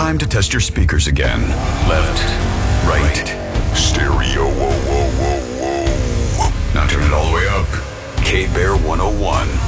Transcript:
time to test your speakers again. Left, right, stereo. Whoa, whoa, whoa, whoa. Now turn it all the way up. K-Bear 101.